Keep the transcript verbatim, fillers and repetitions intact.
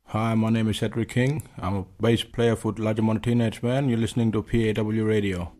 Hi, my name is Cedric King. I'm a bass player for Largemont Teenage Man. You're listening to P A W Radio.